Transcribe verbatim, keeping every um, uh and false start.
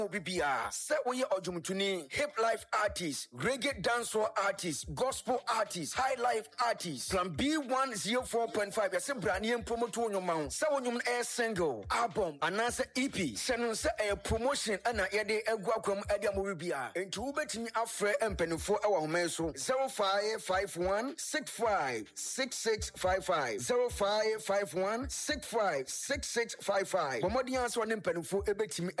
Bibia, say we ojumtuni, hip life artist, reggae dancehall artist, gospel artist, high life artist. Plan B one oh four point five. Yase brani and promote on your mount. Say when you air single, album, and answer E P. Send say a promotion and a yede egwakum edia mubibia. And to bet me afre and penny for our meso zero five five one six five six six five five zero five five one six five six six five five. Bomodi answer on penny for ebetimi